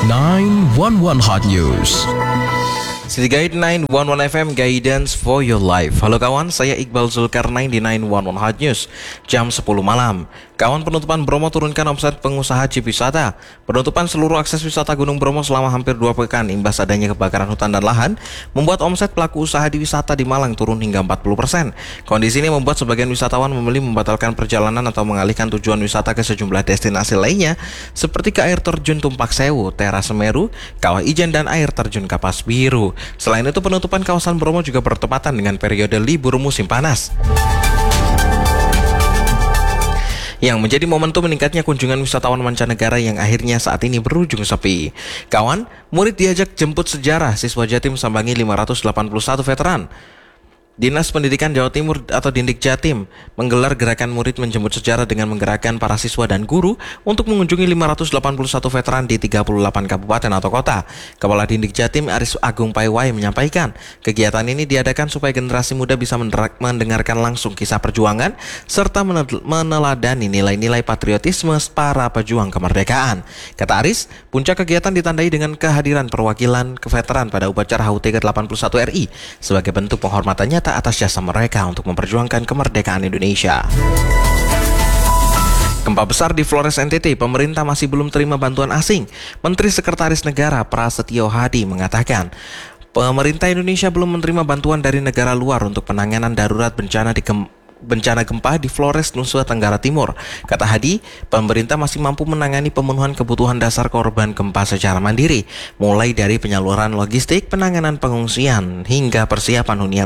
911 Hot News. City Guide 911 FM, Guidance for your life. Halo kawan, saya Iqbal Zulkarnain di 911 Hot News. Jam 10 malam. Kawan, penutupan Bromo turunkan omset pengusaha jeep wisata. Penutupan seluruh akses wisata Gunung Bromo selama hampir 2 pekan imbas adanya kebakaran hutan dan lahan membuat omset pelaku usaha di wisata di Malang turun hingga 40%. Kondisi ini membuat sebagian wisatawan memilih membatalkan perjalanan atau mengalihkan tujuan wisata ke sejumlah destinasi lainnya seperti ke air terjun Tumpak Sewu, Teras Semeru, Kawah Ijen dan air terjun Kapas Biru. Selain itu, penutupan kawasan Bromo juga bertepatan dengan periode libur musim panas, yang menjadi momentum meningkatnya kunjungan wisatawan mancanegara yang akhirnya saat ini berujung sepi. Kawan, murid diajak jemput sejarah, siswa Jatim sambangi 581 veteran. Dinas Pendidikan Jawa Timur atau Dindik Jatim menggelar gerakan murid menjemput sejarah dengan menggerakkan para siswa dan guru untuk mengunjungi 581 veteran di 38 kabupaten atau kota. Kepala Dindik Jatim Aris Agung Paiwai menyampaikan, kegiatan ini diadakan supaya generasi muda bisa mendengarkan langsung kisah perjuangan serta meneladani nilai-nilai patriotisme para pejuang kemerdekaan. Kata Aris, puncak kegiatan ditandai dengan kehadiran perwakilan veteran pada upacara HUT ke-81 RI sebagai bentuk penghormatannya atas jasa mereka untuk memperjuangkan kemerdekaan Indonesia. Gempa besar di Flores NTT, pemerintah masih belum terima bantuan asing. Menteri Sekretaris Negara Prasetyo Hadi mengatakan, pemerintah Indonesia belum menerima bantuan dari negara luar untuk penanganan darurat bencana gempa di Flores, Nusa Tenggara Timur. Kata Hadi, pemerintah masih mampu menangani pemenuhan kebutuhan dasar korban gempa secara mandiri, mulai dari penyaluran logistik, penanganan pengungsian, hingga persiapan hunian